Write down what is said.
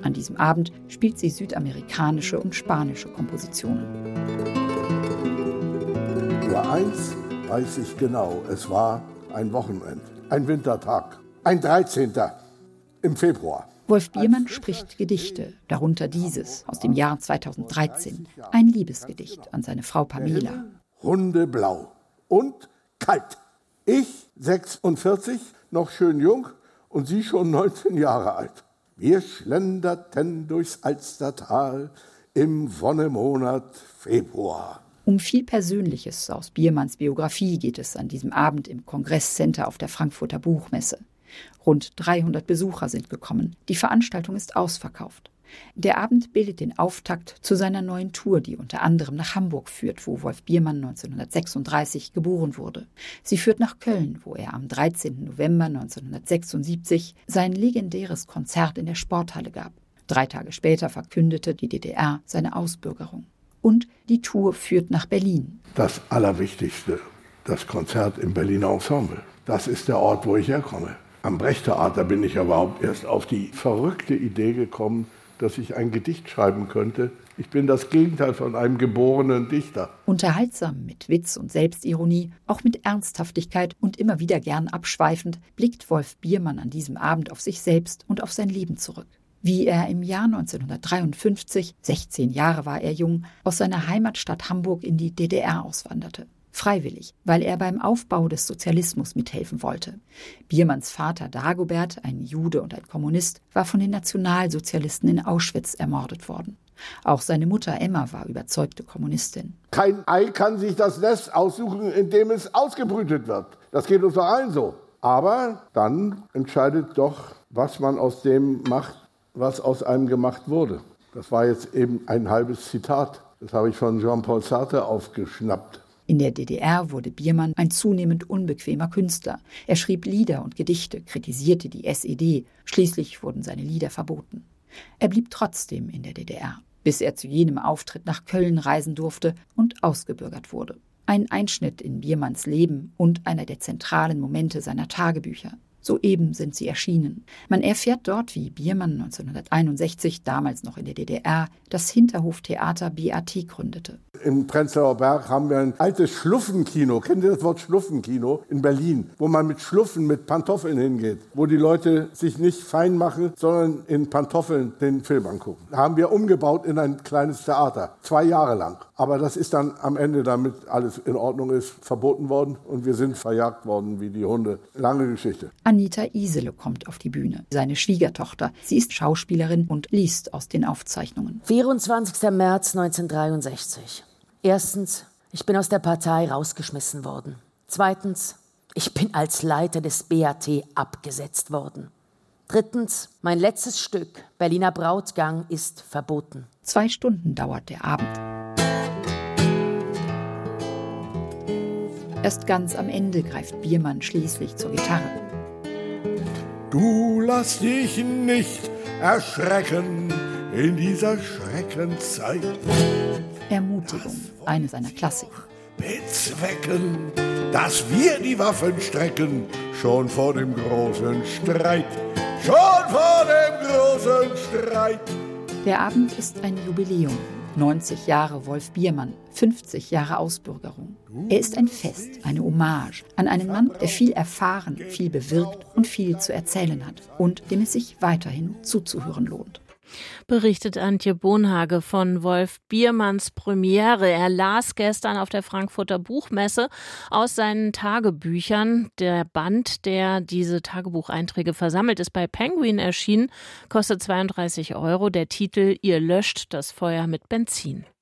An diesem Abend spielt sie südamerikanische und spanische Kompositionen. Nur eins weiß ich genau, es war ein Wochenende, ein Wintertag, ein 13. im Februar. Wolf Biermann spricht Gedichte, darunter dieses aus dem Jahr 2013, ein Liebesgedicht an seine Frau Pamela. Hundeblau und kalt. Ich 46, noch schön jung und sie schon 19 Jahre alt. Wir schlenderten durchs Alstertal im Wonnemonat Februar. Um viel Persönliches aus Biermanns Biografie geht es an diesem Abend im Kongresscenter auf der Frankfurter Buchmesse. Rund 300 Besucher sind gekommen. Die Veranstaltung ist ausverkauft. Der Abend bildet den Auftakt zu seiner neuen Tour, die unter anderem nach Hamburg führt, wo Wolf Biermann 1936 geboren wurde. Sie führt nach Köln, wo er am 13. November 1976 sein legendäres Konzert in der Sporthalle gab. 3 Tage später verkündete die DDR seine Ausbürgerung. Und die Tour führt nach Berlin. Das Allerwichtigste, das Konzert im Berliner Ensemble. Das ist der Ort, wo ich herkomme. Am Brecht-Theater bin ich überhaupt erst auf die verrückte Idee gekommen, dass ich ein Gedicht schreiben könnte. Ich bin das Gegenteil von einem geborenen Dichter. Unterhaltsam, mit Witz und Selbstironie, auch mit Ernsthaftigkeit und immer wieder gern abschweifend, blickt Wolf Biermann an diesem Abend auf sich selbst und auf sein Leben zurück. Wie er im Jahr 1953, 16 Jahre war er jung, aus seiner Heimatstadt Hamburg in die DDR auswanderte. Freiwillig, weil er beim Aufbau des Sozialismus mithelfen wollte. Biermanns Vater Dagobert, ein Jude und ein Kommunist, war von den Nationalsozialisten in Auschwitz ermordet worden. Auch seine Mutter Emma war überzeugte Kommunistin. Kein Ei kann sich das Nest aussuchen, in dem es ausgebrütet wird. Das geht uns doch allen so. Aber dann entscheidet doch, was man aus dem macht, was aus einem gemacht wurde. Das war jetzt eben ein halbes Zitat. Das habe ich von Jean-Paul Sartre aufgeschnappt. In der DDR wurde Biermann ein zunehmend unbequemer Künstler. Er schrieb Lieder und Gedichte, kritisierte die SED. Schließlich wurden seine Lieder verboten. Er blieb trotzdem in der DDR, bis er zu jenem Auftritt nach Köln reisen durfte und ausgebürgert wurde. Ein Einschnitt in Biermanns Leben und einer der zentralen Momente seiner Tagebücher. Soeben sind sie erschienen. Man erfährt dort, wie Biermann 1961, damals noch in der DDR, das Hinterhoftheater BAT gründete. Im Prenzlauer Berg haben wir ein altes Schluffenkino. Kennt ihr das Wort Schluffenkino? In Berlin, wo man mit Schluffen, mit Pantoffeln hingeht. Wo die Leute sich nicht fein machen, sondern in Pantoffeln den Film angucken. Da haben wir umgebaut in ein kleines Theater. 2 Jahre lang. Aber das ist dann am Ende, damit alles in Ordnung ist, verboten worden. Und wir sind verjagt worden wie die Hunde. Lange Geschichte. Anita Isele kommt auf die Bühne, seine Schwiegertochter. Sie ist Schauspielerin und liest aus den Aufzeichnungen. 24. März 1963. Erstens, ich bin aus der Partei rausgeschmissen worden. Zweitens, ich bin als Leiter des BAT abgesetzt worden. Drittens, mein letztes Stück, Berliner Brautgang, ist verboten. 2 Stunden dauert der Abend. Erst ganz am Ende greift Biermann schließlich zur Gitarre. Du lass dich nicht erschrecken in dieser Schreckenszeit. Ermutigung, eine seiner Klassiker. Bezwecken, dass wir die Waffen strecken, schon vor dem großen Streit. Schon vor dem großen Streit. Der Abend ist ein Jubiläum. 90 Jahre Wolf Biermann, 50 Jahre Ausbürgerung. Er ist ein Fest, eine Hommage an einen Mann, der viel erfahren, viel bewirkt und viel zu erzählen hat und dem es sich weiterhin zuzuhören lohnt. Berichtet Antje Bonhage von Wolf Biermanns Premiere. Er las gestern auf der Frankfurter Buchmesse aus seinen Tagebüchern. Der Band, der diese Tagebucheinträge versammelt, ist bei Penguin erschienen, kostet 32 €. Der Titel: Ihr löscht das Feuer mit Benzin.